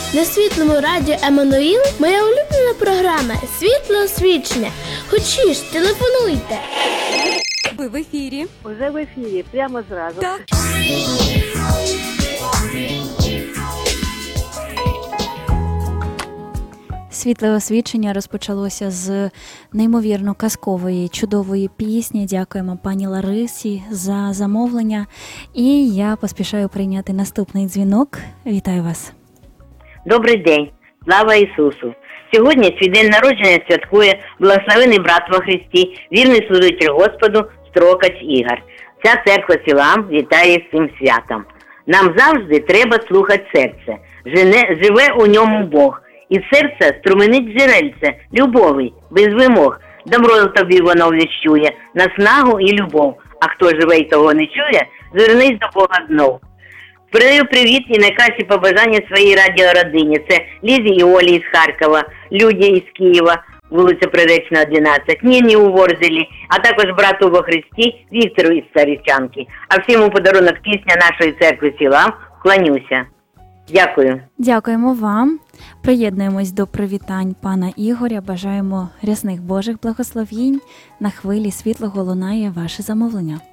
На Світлому радіо Еммануїл моя улюблена програма «Світло освічення». Хочеш, телефонуйте. Ви в ефірі. Уже в ефірі, прямо зразу. Так. Світле освічення розпочалося з неймовірно казкової, чудової пісні. Дякуємо пані Ларисі за замовлення. І я поспішаю прийняти наступний дзвінок. Вітаю вас. Добрий день. Слава Ісусу. Сьогодні свій день народження святкує благословений брат во Христі, вірний служитель Господу Строкач Ігор. Ця церква Сілам вітає з цим святом. Нам завжди треба слухати серце. Живе у ньому Бог. І серце струменить джерельце, любові, без вимог. Добро тобі воно віщує, наснагу і любов. А хто живе й того не чує, звернись до Бога знов. Передаю привіт і найкращі побажання своїй радіородині. Це Лізі і Олі із Харкова, Люді із Києва, вулиця Приречна, 11, Ніні у Ворзелі, а також брату во Христі Віктору із Старичанки. А всім у подарунок пісня нашої церкви Сілам «Кланюся». Дякую. Дякуємо вам. Приєднуємось до привітань пана Ігоря. Бажаємо рясних Божих благословінь. На хвилі світлого лунає ваше замовлення.